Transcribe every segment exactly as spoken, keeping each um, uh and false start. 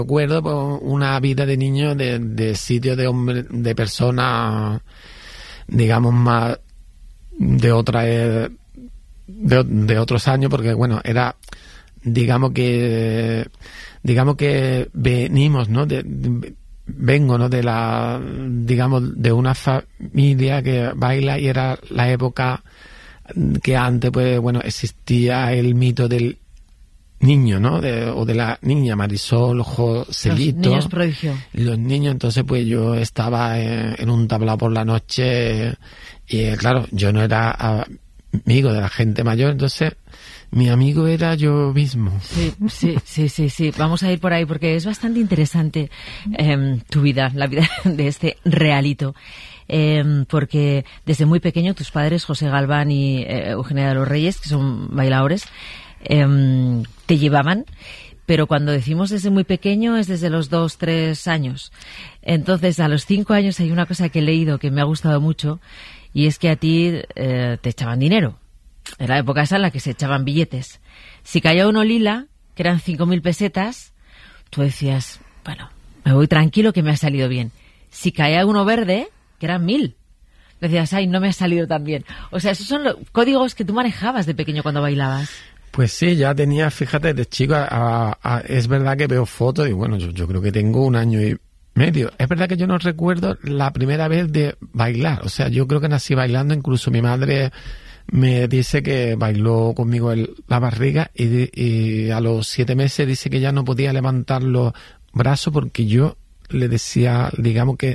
Recuerdo pues, una vida de niño de, de sitio de hombre, de personas, digamos, más de otra de, de otros años, porque bueno, era, digamos que, digamos que venimos, ¿no? De, de, vengo, ¿no? De la, digamos, de una familia que baila y era la época que antes, pues bueno, existía el mito del niño, ¿no? De, o de la niña, Marisol, Joselito. Los niños prodigio. Los niños, entonces pues yo estaba en, en un tablao por la noche y claro, yo no era amigo de la gente mayor, entonces mi amigo era yo mismo. Sí, sí, sí, sí, sí. Vamos a ir por ahí porque es bastante interesante eh, tu vida, la vida de este realito. Eh, porque desde muy pequeño tus padres, José Galván y eh, Eugenia de los Reyes, que son bailadores, Eh, te llevaban, pero cuando decimos desde muy pequeño es desde los dos, tres años. Entonces, a los cinco años hay una cosa que he leído que me ha gustado mucho y es que a ti eh, te echaban dinero. En la época esa en la que se echaban billetes. Si caía uno lila, que eran cinco mil pesetas, tú decías, bueno, me voy tranquilo que me ha salido bien. Si caía uno verde, que eran mil, decías, ay, no me ha salido tan bien. O sea, esos son los códigos que tú manejabas de pequeño cuando bailabas. Pues sí, ya tenía, fíjate, de chico, a, a, a, es verdad que veo fotos y bueno, yo, yo creo que tengo un año y medio. Es verdad que yo no recuerdo la primera vez de bailar, o sea, yo creo que nací bailando, incluso mi madre me dice que bailó conmigo en la barriga y, y a los siete meses dice que ya no podía levantar los brazos porque yo le decía, digamos que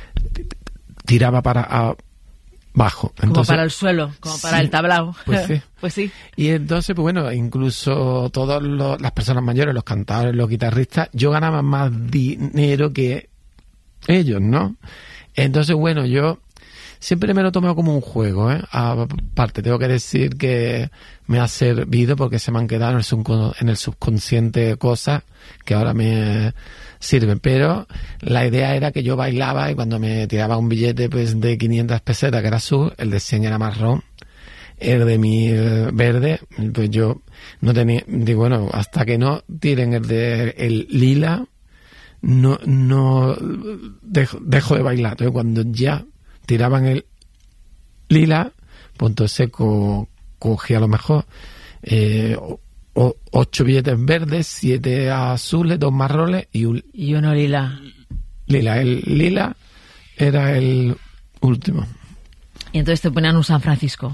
tiraba para a, bajo. Entonces, como para el suelo, como para sí, el tablao. Pues sí. Pues sí. Y entonces, pues bueno, incluso todas las personas mayores, los cantadores, los guitarristas, yo ganaba más dinero que ellos, ¿no? Entonces, bueno, yo siempre me lo he tomado como un juego, ¿eh? Aparte, tengo que decir que me ha servido porque se me han quedado en el, subcon- en el subconsciente cosas que ahora me sirven. Pero la idea era que yo bailaba y cuando me tiraba un billete pues de quinientas pesetas, que era azul, el de cien era marrón, el de mil verde, pues yo no tenía, digo, bueno, hasta que no tiren el de el lila, no, no dejo, dejo de bailar. Entonces cuando ya tiraban el lila, pues entonces co- cogí a lo mejor eh, o, ocho billetes verdes, siete azules, dos marrones y un y uno lila. Lila, el lila era el último. Y entonces te ponían un San Francisco.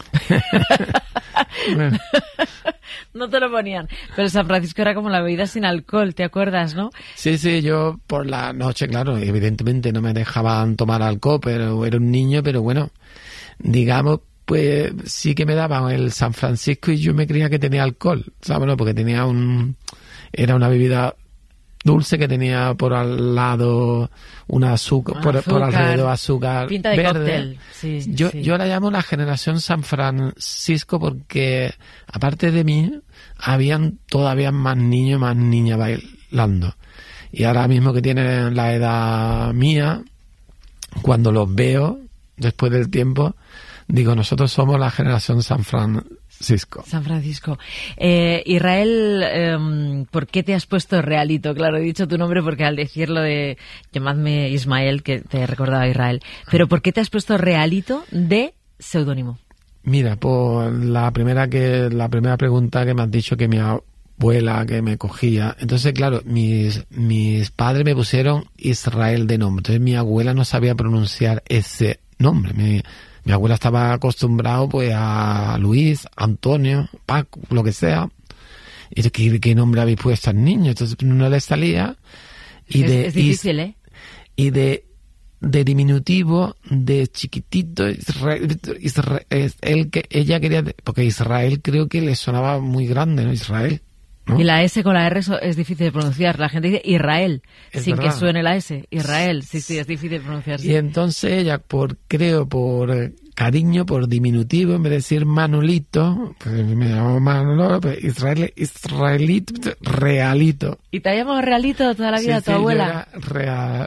Bueno. No te lo ponían. Pero San Francisco era como la bebida sin alcohol, ¿te acuerdas, no? Sí, sí, yo por la noche, claro, evidentemente no me dejaban tomar alcohol, pero era un niño, pero bueno, digamos, pues sí que me daban el San Francisco y yo me creía que tenía alcohol, ¿sabes? No, porque tenía un... era una bebida dulce que tenía por al lado una azúcar, por, azúcar por alrededor azúcar pinta de verde. cóctel. Sí, yo, sí. yo la llamo la generación San Francisco porque aparte de mí habían todavía más niños, más niñas bailando. Y ahora mismo que tienen la edad mía, cuando los veo después del tiempo, digo, nosotros somos la generación San Francisco. San Francisco. Eh, Israel, eh, ¿por qué te has puesto realito? Claro, he dicho tu nombre porque al decirlo de llamadme Ismael, que te recordaba Israel, pero ¿por qué te has puesto realito de seudónimo? Mira, por la primera que la primera pregunta que me has dicho que mi abuela que me cogía, entonces claro, mis mis padres me pusieron Israel de nombre, entonces mi abuela no sabía pronunciar ese nombre. Mi, mi abuela estaba acostumbrado pues a Luis, Antonio, Paco, lo que sea. Y yo, ¿qué, qué nombre habéis puesto al niño? Entonces no le salía. Y es, de, es difícil, y, ¿eh? Y de, de diminutivo, de chiquitito, Israel, Israel, el que ella quería, porque Israel creo que le sonaba muy grande, ¿no? Israel. ¿No? Y la S con la R es difícil de pronunciar. La gente dice Israel, es sin verdad. que suene la S. Israel, sí, sí, es difícil de pronunciar. Sí. Y entonces ella, por creo, por cariño, por diminutivo, en vez de decir Manolito, pues me llamó Manolo, pues Israel, Israelito, Realito. ¿Y te ha llamado Realito toda la vida sí, tu sí, abuela? Yo era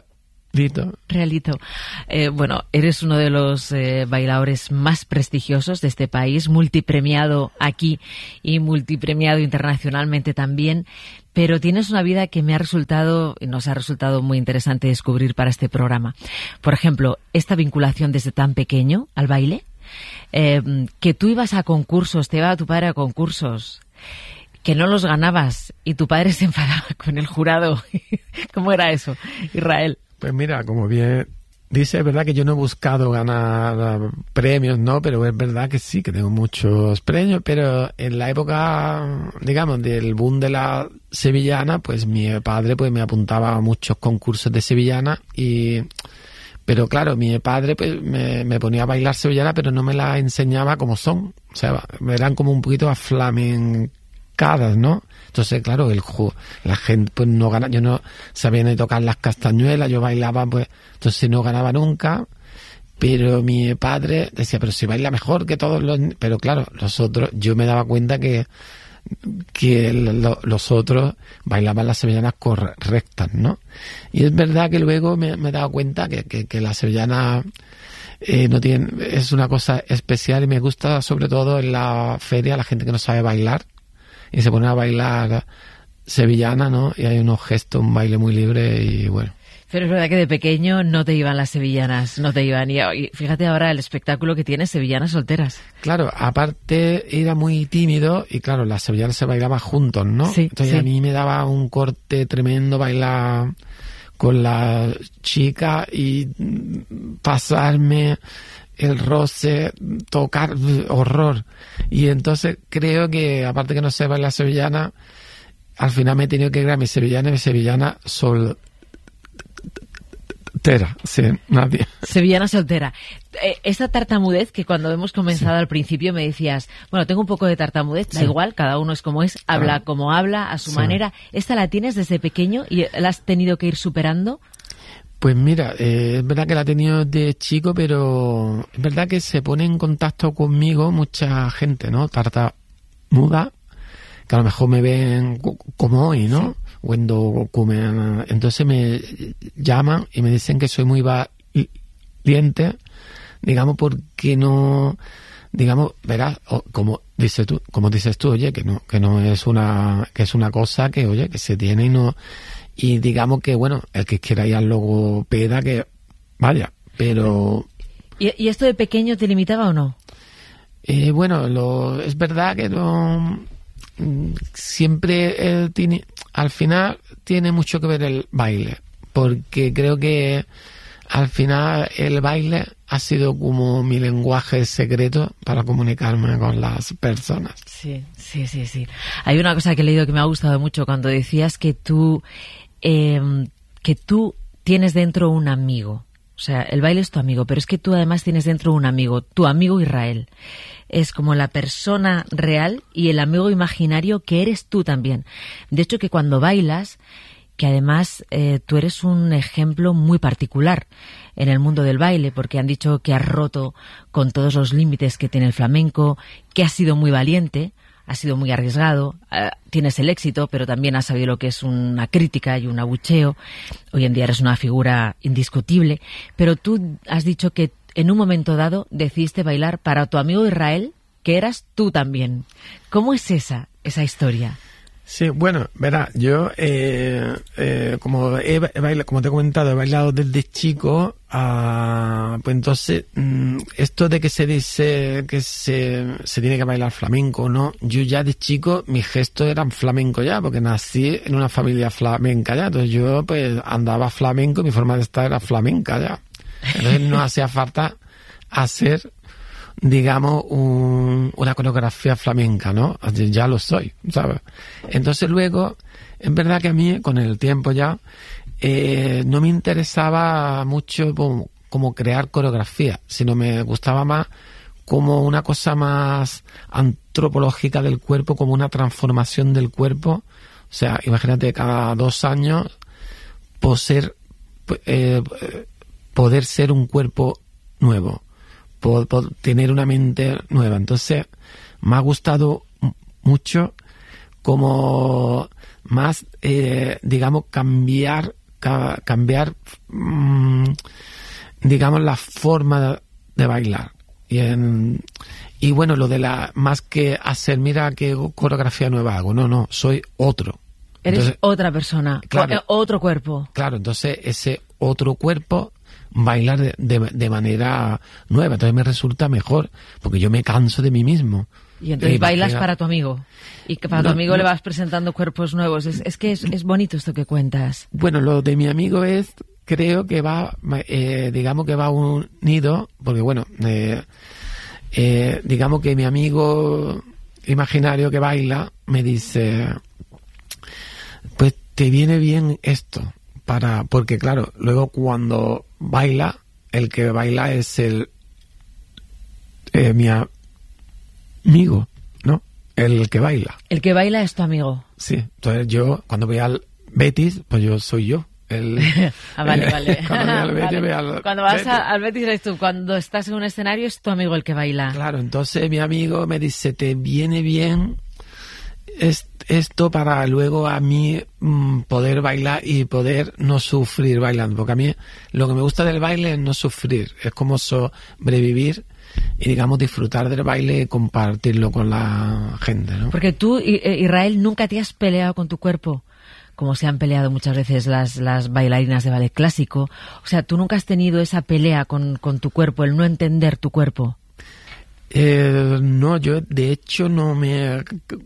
Realito. Realito. Eh, bueno, eres uno de los eh, bailadores más prestigiosos de este país, multipremiado aquí y multipremiado internacionalmente también, pero tienes una vida que me ha resultado, y nos ha resultado muy interesante descubrir para este programa. Por ejemplo, esta vinculación desde tan pequeño al baile, eh, que tú ibas a concursos, te iba tu padre a concursos, que no los ganabas y tu padre se enfadaba con el jurado. ¿Cómo era eso, Israel? Pues mira, como bien dice, es verdad que yo no he buscado ganar premios, ¿no? Pero es verdad que sí, que tengo muchos premios, pero en la época, digamos, del boom de la sevillana, pues mi padre pues me apuntaba a muchos concursos de sevillana y... Pero claro, mi padre pues me, me ponía a bailar sevillana, pero no me la enseñaba como son. O sea, eran como un poquito aflamencadas, ¿no? Entonces, claro, el la gente pues no gana, yo no sabía ni tocar las castañuelas, yo bailaba pues, entonces no ganaba nunca, pero mi padre decía, pero si baila mejor que todos los, pero claro, los otros, yo me daba cuenta que que lo, los otros bailaban las sevillanas correctas, ¿no? Y es verdad que luego me, me he dado cuenta que, que, que la sevillana eh, no tiene, es una cosa especial y me gusta sobre todo en la feria la gente que no sabe bailar y se pone a bailar sevillana, ¿no? Y hay unos gestos, un baile muy libre y bueno. Pero es verdad que de pequeño no te iban las sevillanas, no te iban. Y fíjate ahora el espectáculo que tienes, Sevillanas Solteras. Claro, aparte era muy tímido y claro, las sevillanas se bailaban juntos, ¿no? Sí, Entonces sí. a mí me daba un corte tremendo bailar con la chica y pasarme el roce, tocar, horror. Y entonces creo que, aparte que no sé bailar sevillana, al final me he tenido que crear mi sevillana y mi sevillana sol... Soltera, sí, nadie. Sevillana soltera. Eh, esta tartamudez que cuando hemos comenzado sí. al principio me decías, bueno, tengo un poco de tartamudez, da sí. igual, cada uno es como es, habla ah. como habla, a su sí. manera. ¿Esta la tienes desde pequeño y la has tenido que ir superando? Pues mira, eh, es verdad que la he tenido de chico, pero es verdad que se pone en contacto conmigo mucha gente, ¿no? Tartamuda, que a lo mejor me ven como hoy, ¿no? Sí. Cuando comen, entonces me llaman y me dicen que soy muy valiente, digamos, porque no, digamos, verás, como dices tú, como dices tú, oye, que no, que no es una, que es una cosa que, oye, que se tiene y no, y digamos que, bueno, el que quiera ir al logopeda, que vaya, pero... ¿Y, y esto de pequeño te limitaba o no? Eh, bueno, lo, es verdad que no... Siempre eh, tiene, al final tiene mucho que ver el baile, porque creo que al final el baile ha sido como mi lenguaje secreto para comunicarme con las personas. Sí, sí, sí, sí. Hay una cosa que he leído que me ha gustado mucho cuando decías que tú, eh, que tú tienes dentro un amigo. O sea, el baile es tu amigo, pero es que tú además tienes dentro un amigo, tu amigo Israel. Es como la persona real y el amigo imaginario que eres tú también. De hecho, que cuando bailas, que además eh, tú eres un ejemplo muy particular en el mundo del baile, porque han dicho que has roto con todos los límites que tiene el flamenco, que has sido muy valiente, has sido muy arriesgado, uh, tienes el éxito, pero también has sabido lo que es una crítica y un abucheo. Hoy en día eres una figura indiscutible, pero tú has dicho que en un momento dado decidiste bailar para tu amigo Israel, que eras tú también. ¿Cómo es esa, esa historia? Sí, bueno, verá, yo, eh, eh, como he bailado, como te he comentado, he bailado desde chico, uh, pues entonces, mmm, esto de que se dice que se, se tiene que bailar flamenco, ¿no? Yo ya de chico, mis gestos eran flamenco ya, porque nací en una familia flamenca ya, entonces yo, pues, andaba flamenco, mi forma de estar era flamenca ya. Entonces no hacía falta hacer, digamos, un, una coreografía flamenca, ¿no? Ya lo soy, ¿sabes? Entonces luego, es verdad que a mí, con el tiempo ya, eh, no me interesaba mucho como, como crear coreografía, sino me gustaba más como una cosa más antropológica del cuerpo, como una transformación del cuerpo. O sea, imagínate, cada dos años, poser, eh, poder ser un cuerpo nuevo. Por, por tener una mente nueva. Entonces, me ha gustado m- mucho como más, eh, digamos, cambiar ca- cambiar, mmm, digamos, la forma de, de bailar. Y, en, y bueno, lo de la, más que hacer, mira qué coreografía nueva hago, no, no, soy otro. Eres Entonces, otra persona, claro, o, otro cuerpo. Claro, entonces ese otro cuerpo bailar de, de, de manera nueva, entonces me resulta mejor, porque yo me canso de mí mismo. Y entonces y bailas imagina... para tu amigo. Y que para no, tu amigo no. le vas presentando cuerpos nuevos. Es, es que es, es bonito esto que cuentas. Bueno, lo de mi amigo es, creo que va, eh, digamos que va unido, porque bueno, eh, eh, digamos que mi amigo imaginario que baila me dice, pues te viene bien esto, para, porque claro, luego cuando baila, el que baila es el eh, mi amigo, ¿no? El que baila. El que baila es tu amigo. Sí, entonces yo cuando voy al Betis, pues yo soy yo. El, ah, vale, vale. Cuando, voy al Betis, vale. voy al cuando vas Betis. A, al Betis eres tú, cuando estás en un escenario es tu amigo el que baila. Claro, entonces mi amigo me dice, te viene bien es, esto para luego a mí mmm, poder bailar y poder no sufrir bailando, porque a mí lo que me gusta del baile es no sufrir, es como sobrevivir y digamos disfrutar del baile y compartirlo con la gente, ¿no? Porque tú, Israel, nunca te has peleado con tu cuerpo, como se han peleado muchas veces las, las bailarinas de ballet clásico. O sea, tú nunca has tenido esa pelea con, con tu cuerpo, el no entender tu cuerpo. Eh, no, yo de hecho no me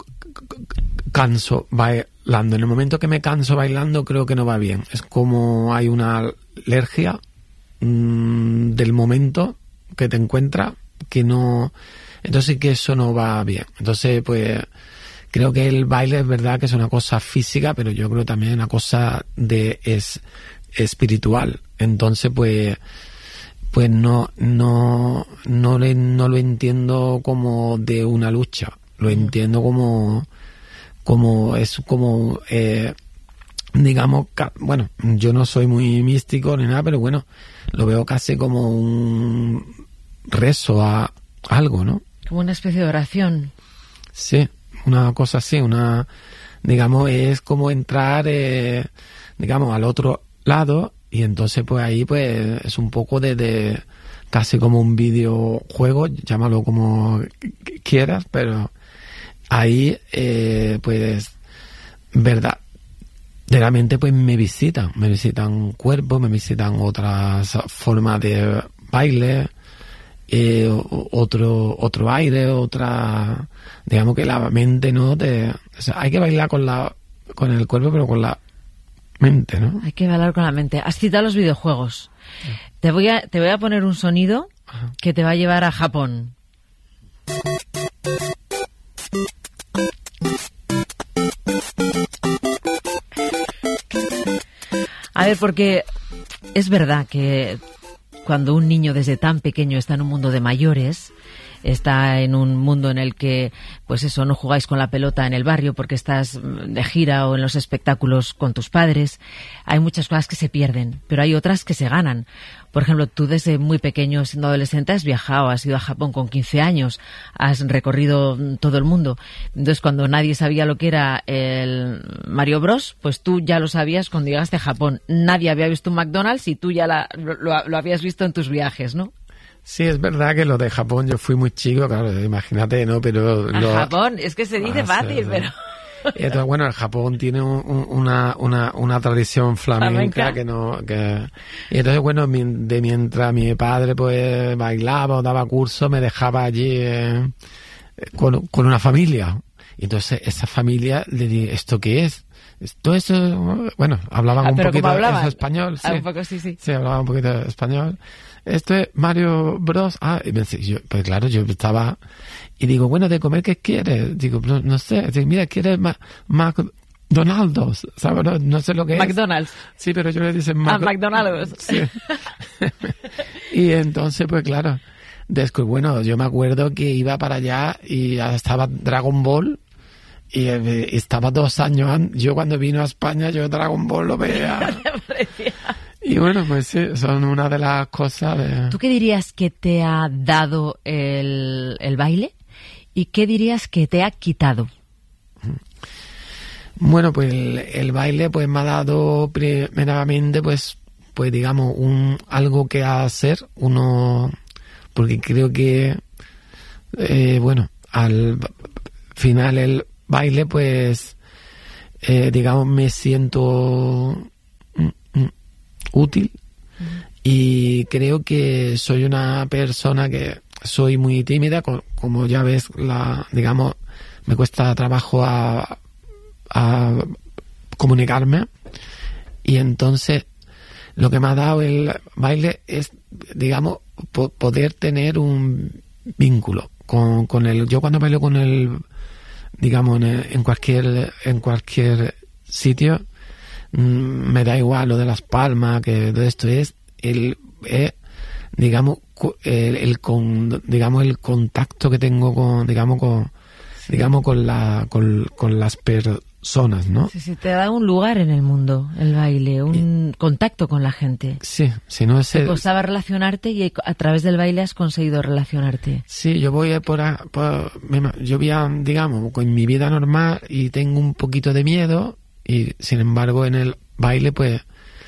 canso bailando. En el momento que me canso bailando creo que no va bien. Es como hay una alergia mmm, del momento que te encuentras que no... Entonces que eso no va bien. Entonces pues creo que el baile es verdad que es una cosa física, pero yo creo también una cosa de es espiritual. Entonces pues pues no no no, le, no lo entiendo como de una lucha. Lo entiendo como como es como eh, digamos, bueno, yo no soy muy místico ni nada, pero bueno, lo veo casi como un rezo a algo, ¿no? Como una especie de oración. Sí, una cosa así, una, digamos, es como entrar, eh, digamos, al otro lado y entonces pues ahí pues es un poco de, de casi como un videojuego, llámalo como quieras, pero ahí eh, pues verdad verdaderamente pues me visitan, me visitan cuerpos, me visitan otras formas de baile, eh, otro otro aire, otra, digamos que la mente no te, o sea, hay que bailar con la con el cuerpo pero con la mente, ¿no? Hay que bailar con la mente. Has citado los videojuegos. Sí. Te voy a te voy a poner un sonido Ajá. que te va a llevar a Japón. A ver, porque es verdad que cuando un niño desde tan pequeño está en un mundo de mayores, está en un mundo en el que, pues eso, no jugáis con la pelota en el barrio porque estás de gira o en los espectáculos con tus padres, hay muchas cosas que se pierden, pero hay otras que se ganan. Por ejemplo, tú desde muy pequeño, siendo adolescente, has viajado, has ido a Japón con quince años, has recorrido todo el mundo. Entonces, cuando nadie sabía lo que era el Mario Bros, pues tú ya lo sabías cuando llegaste a Japón. Nadie había visto un McDonald's y tú ya la, lo, lo habías visto en tus viajes, ¿no? Sí, es verdad que lo de Japón, yo fui muy chico, claro, imagínate, ¿no? Pero a lo... Japón, es que se dice ah, fácil, sí, pero... Entonces, bueno, el Japón tiene un, una, una, una tradición flamenca, flamenca que no... que Y entonces, bueno, de mientras mi padre pues bailaba o daba cursos, me dejaba allí eh, con, con una familia. Y entonces esa familia le dije, ¿esto qué es? Todo eso, bueno, hablaban ah, un poquito de español. Sí, ah, un poco, sí, sí. Sí, hablaban un poquito de español. Esto es Mario Bros. Ah, y me decía, yo, pues claro, yo estaba... Y digo, bueno, ¿de comer qué quieres? Digo, no, no sé. Digo, mira, ¿quieres ma McDonald's? ¿Sabes? No, no sé lo que McDonald's. es. Sí, pero yo le dije... Ah, McDonald's. Sí. Y entonces, pues claro, después, bueno, yo me acuerdo que iba para allá y estaba Dragon Ball... Y eh, estaba dos años, yo cuando vino a España, yo Dragon Ball lo veía. Y bueno, pues sí, son una de las cosas de... ¿Tú qué dirías que te ha dado el, el baile? ¿Y qué dirías que te ha quitado? Bueno, pues el, el baile pues me ha dado primeramente pues pues digamos un algo que hacer uno, porque creo que eh, bueno, al final el baile pues eh, digamos me siento mm, mm, útil. Uh-huh. Y creo que soy una persona que soy muy tímida, como ya ves, la digamos me cuesta trabajo a a comunicarme, y entonces lo que me ha dado el baile es, digamos, po- poder tener un vínculo con, con el, yo cuando bailo con el, digamos, en, el, en cualquier en cualquier sitio, mmm, me da igual lo de las palmas, que de esto es el es, digamos el, el con digamos el contacto que tengo con digamos con sí. digamos con la con, con las personas zonas, ¿no? Sí, sí, te da un lugar en el mundo, el baile, un y, contacto con la gente. Sí, si no es... Te costaba relacionarte y a través del baile has conseguido relacionarte. Sí, yo voy por... por yo voy a, digamos, con mi vida normal y tengo un poquito de miedo, y sin embargo en el baile pues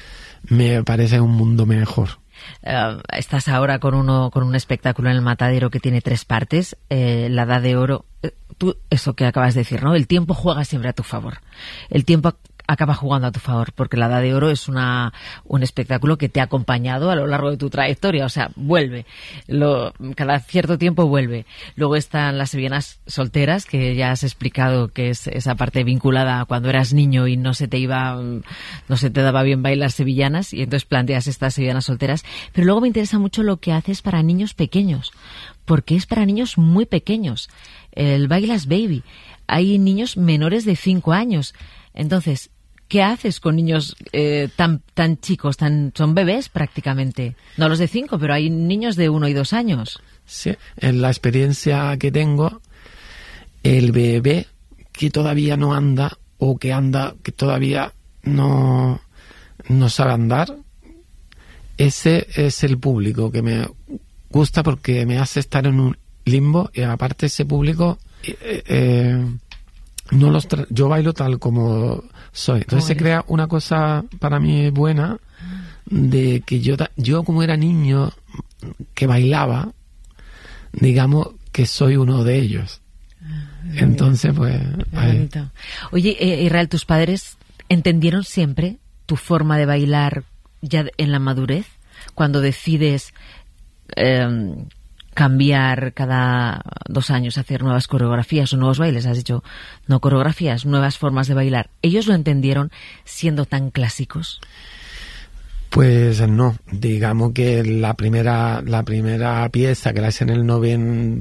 me parece un mundo mejor. Uh, estás ahora con uno con un espectáculo en el Matadero que tiene tres partes, eh, la Edad de Oro. Eh, tú, eso que acabas de decir, ¿no? El tiempo juega siempre a tu favor. El tiempo acaba jugando a tu favor, porque la Edad de Oro es una un espectáculo que te ha acompañado a lo largo de tu trayectoria, o sea, vuelve. Lo, cada cierto tiempo vuelve. Luego están las sevillanas solteras, que ya has explicado que es esa parte vinculada a cuando eras niño y no se te iba, no se te daba bien bailar sevillanas, y entonces planteas estas sevillanas solteras. Pero luego me interesa mucho lo que haces para niños pequeños, porque es para niños muy pequeños. El Bailas Baby. Hay niños menores de cinco años. Entonces, ¿qué haces con niños eh, tan tan chicos? Tan son bebés prácticamente. No los de cinco, pero hay niños de uno y dos años. Sí, en la experiencia que tengo, el bebé que todavía no anda, o que anda, que todavía no, no sabe andar, ese es el público que me gusta, porque me hace estar en un limbo, y aparte ese público... Eh, eh, no los tra- yo bailo tal como soy, entonces se crea una cosa para mí buena, de que yo yo como era niño que bailaba, digamos que soy uno de ellos. Entonces pues ahí. Oye, eh, Israel, ¿tus padres entendieron siempre tu forma de bailar ya en la madurez, cuando decides eh, cambiar cada dos años, hacer nuevas coreografías o nuevos bailes? Has dicho, no coreografías, nuevas formas de bailar. ¿Ellos lo entendieron siendo tan clásicos? Pues no, digamos que la primera la primera pieza que la hice en el noventa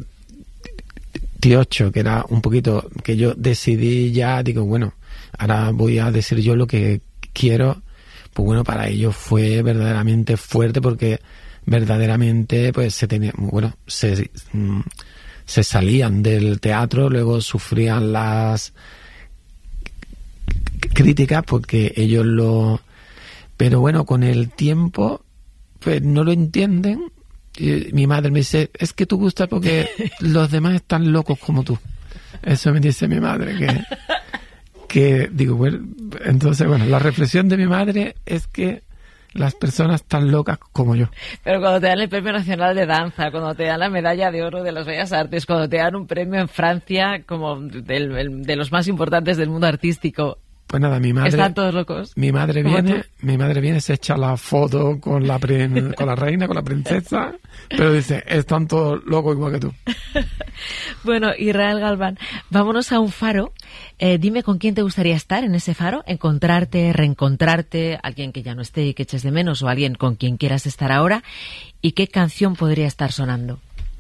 y ocho, que era un poquito que yo decidí ya, digo, bueno, ahora voy a decir yo lo que quiero, pues bueno, para ellos fue verdaderamente fuerte, porque verdaderamente pues se tenía, bueno, se, se salían del teatro, luego sufrían las críticas porque ellos lo... Pero bueno, con el tiempo pues no lo entienden. Y mi madre me dice, es que tú gustas porque los demás están locos como tú. Eso me dice mi madre, que, que digo, bueno, entonces bueno, la reflexión de mi madre es que las personas tan locas como yo. Pero cuando te dan el Premio Nacional de Danza, cuando te dan la Medalla de Oro de las Bellas Artes, cuando te dan un premio en Francia como del, de los más importantes del mundo artístico, pues nada, mi madre... ¿están todos locos? Mi madre viene, mi madre viene, se echa la foto con la, prin, con la reina, con la princesa, pero dice, están todos locos igual que tú. Bueno, Israel Galván, vámonos a un faro. Eh, dime con quién te gustaría estar en ese faro, encontrarte, reencontrarte, alguien que ya no esté y que eches de menos, o alguien con quien quieras estar ahora, y qué canción podría estar sonando.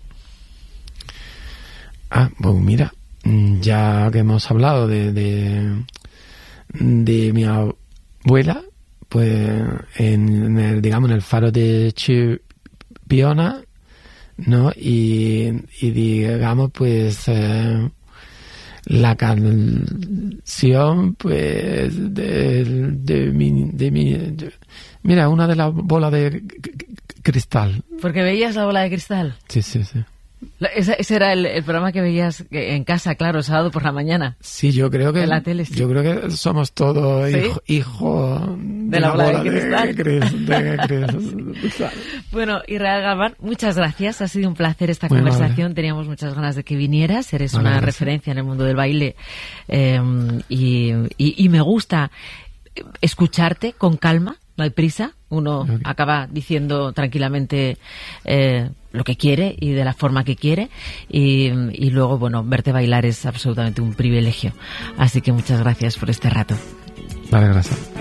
Ah, pues mira, ya que hemos hablado de... de de mi abuela, pues en el, digamos, en el faro de Chipiona, ¿no? Y, y digamos, pues eh, la canción, pues de, de mi, de mi de, mira, una de las bolas de cristal. ¿Porque veías la bola de cristal? Sí, sí, sí. Ese, ese era el, el programa que veías en casa, claro, sábado por la mañana. Sí, yo creo que en la tele, sí. Yo creo que somos todos ¿Sí? hijos hijo de, de la bola de, de, de cristal. Bueno, Israel Galván, muchas gracias. Ha sido un placer esta Muy conversación. amable. Teníamos muchas ganas de que vinieras. Eres Vale, una gracias. referencia en el mundo del baile eh, y, y, y me gusta escucharte con calma. No hay prisa, uno okay. acaba diciendo tranquilamente eh, lo que quiere y de la forma que quiere y, y luego, bueno, verte bailar es absolutamente un privilegio. Así que muchas gracias por este rato. Vale, gracias.